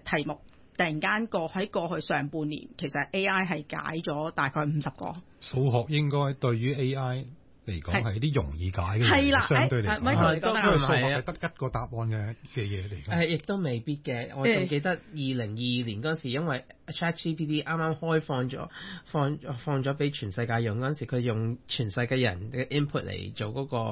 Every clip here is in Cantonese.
題目，突然間喺過去上半年，其實 AI 係解咗大概50個。 數學應該對於 AI嚟講係啲容易解嘅係啦， 相對嚟講， Michael 因為數學係得一個答案嘅嘢嚟嘅。 亦都未必嘅。我仲記得2022年嗰陣時，因為 ChatGPT 啱啱開放咗俾全世界用嗰陣時，佢用全世界人嘅 input 嚟做嗰個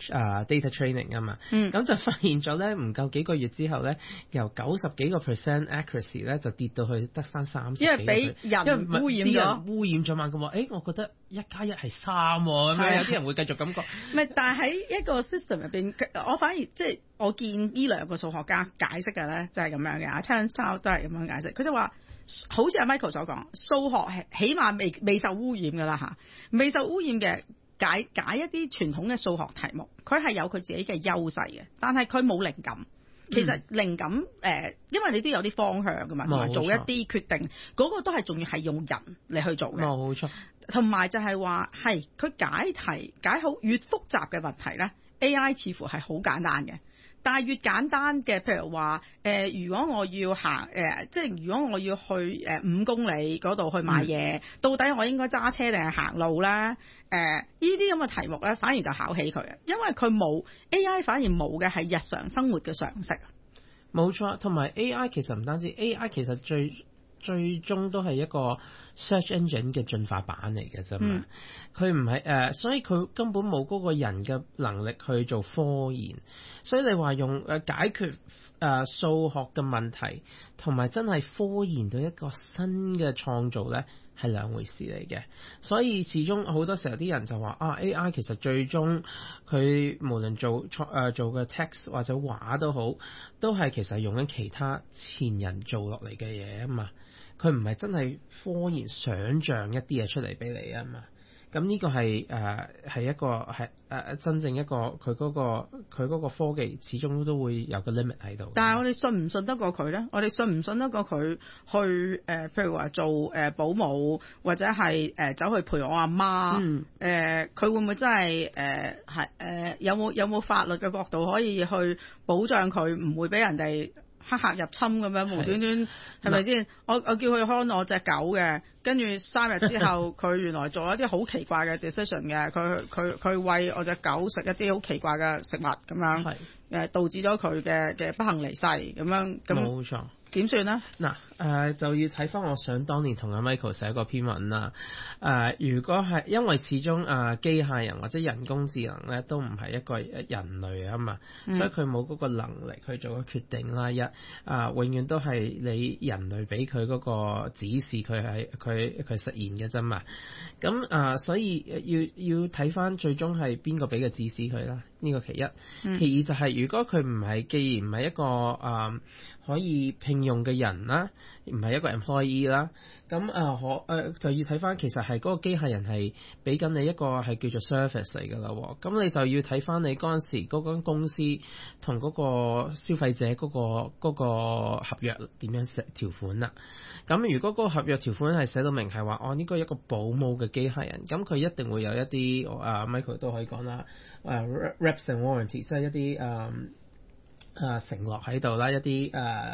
data training 啊嘛。咁就發現咗咧，唔夠幾個月之後咧，由90幾個 percent accuracy 咧就跌到去得翻30幾個， 因為俾人污染咗嘛。咁話我覺得1+1係3喎，咁樣有啲人會繼續咁講。 唔係，但係喺一個 system 入邊，我反而即係我見呢兩個數學家解釋嘅咧，就係咁樣嘅。Terence Tao 都係咁樣解釋，佢就話好似阿 Michael 所講，數學係起碼未受污染㗎啦嚇，未受污染嘅解一啲傳統嘅數學題目，佢係有佢自己嘅優勢嘅，但係佢冇靈感。其實靈感因為你都有啲方向㗎嘛，同埋做一啲決定，嗰個都係仲要係用人嚟去做嘅。 冇錯。 同埋就係話係佢解題解好越複雜嘅問題咧 ，AI 似乎係好簡單嘅。但係越簡單嘅，譬如話如果我要行即係如果我要去5公里嗰度去買嘢，到底我應該揸車定係行路咧？呢啲咁嘅題目咧，反而就考起佢嘅，因為佢冇 AI 反而冇嘅係日常生活嘅常識。 冇錯，同埋 AI 其實唔單止 AI， 其實最終都係一個 search engine 嘅進化版嚟嘅啫嘛。佢唔係所以佢根本冇嗰個人嘅能力去做科研。所以你話用解決數學嘅問題，同埋真係科研到一個新嘅創造咧，係兩回事嚟嘅。所以始終好多時候啲人就話AI 其實最終佢無論做嘅 text 或者畫都好，都係其實用緊其他前人做落嚟嘅嘢啊嘛。佢唔係真係科研想像一啲嘢出嚟俾你啊嘛。咁呢個係一個係真正一個佢嗰個科技始終都會有個 limit 喺度。 但係我哋信唔信得過佢咧？我哋信唔信得過佢去譬如話做保姆，或者係走去陪我阿媽？佢會唔會真係有冇法律嘅角度可以去保障佢唔會俾人哋黑客入侵咁樣無端端係咪先？我叫佢看我隻狗嘅，跟住3日之後佢原來做一啲好奇怪嘅 decision 嘅，佢餵我隻狗食一啲好奇怪嘅食物咁樣，導致咗佢嘅不幸離世咁樣。 冇錯。 點算呢？ 嗱就要睇翻我想當年同阿 Michael 寫過篇文啦。如果係因為始終機械人或者人工智能咧都唔係一個人類啊嘛，所以佢冇嗰個能力去做個決定啦。永遠都係你人類俾佢嗰個指示，佢實現嘅啫嘛。咁所以要睇翻最終係邊個俾個指示佢啦。呢個其一。其二就係如果佢唔係，既然唔係一個可以聘用嘅人啦，唔係一個 employee 啦，咁就要睇翻其實係嗰個機械人係俾緊你一個係叫做 service 嚟㗎啦。咁你就要睇翻你嗰陣時嗰間公司同嗰個消費者嗰個合約點樣寫條款啦。咁如果嗰個合約條款係寫到明係話呢個一個保姆嘅機械人，咁佢一定會有一啲Michael 都可以講啦，reps and warranty 即係一啲承諾喺度啦，一啲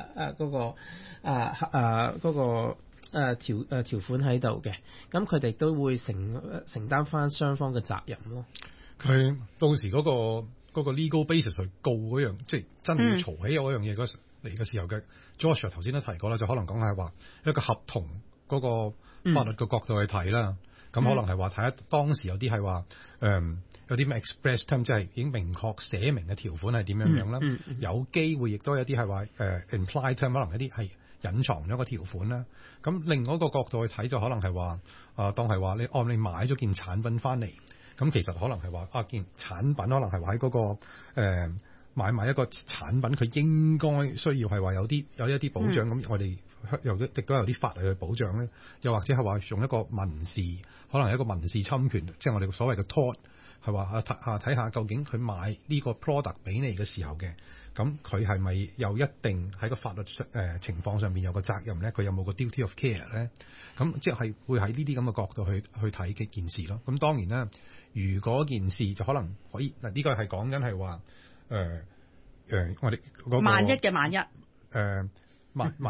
條款喺度嘅，咁佢哋都會承擔翻雙方嘅責任咯。 佢到時嗰個 legal basis 去告嗰樣，即係真係要嘈起嗰樣嘢嚟嘅時候嘅 Joshua 頭先都提過啦，就可能講係話一個合同嗰個法律嘅角度去睇啦。咁可能係話睇下當時有啲係話有啲咩 express term， 即係已經明確寫明嘅條款係點樣樣啦。有機會亦都有啲係話implied term， 可能一啲係隱藏咗個條款啦。咁另外一個角度去睇就可能係話當係話你買咗件產品翻嚟，咁其實可能係話件產品可能係話喺嗰個買賣一個產品，佢應該需要係話有一啲保障，咁我哋亦都有啲法例去保障咧。又或者係話用一個民事，可能係一個民事侵權，即係我哋所謂嘅 tort， 係話睇下究竟佢買呢個 product 俾你嘅時候嘅，咁佢係咪有一定喺個法律情況上面有個責任咧？佢有冇個 duty of care 咧？咁即係會喺呢啲咁嘅角度去睇嘅件事咯。咁當然啦，如果件事就可能可以呢個係講緊係話我哋嗰個萬一嘅萬一， 萬